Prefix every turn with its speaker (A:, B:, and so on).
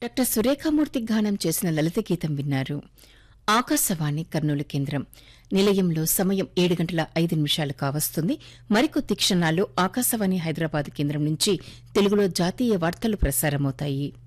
A: Doctor Surekha Murthy గానం చేసిన లలిత గీతం విన్నారు. ఆకాశవాణి కర్నూలు కేంద్రం నిలయంలో సమయం 7:05 కావస్తుంది. మరికొద్ది క్షణాల్లో ఆకాశవాణి హైదరాబాద్ కేంద్రం నుంచి తెలుగులో జాతీయ వార్తలు ప్రసారమవుతాయి.